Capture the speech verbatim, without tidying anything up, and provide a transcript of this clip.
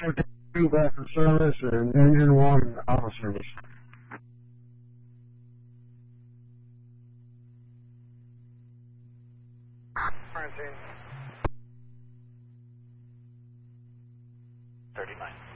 two back in service and engine one out of service. thirty-nine.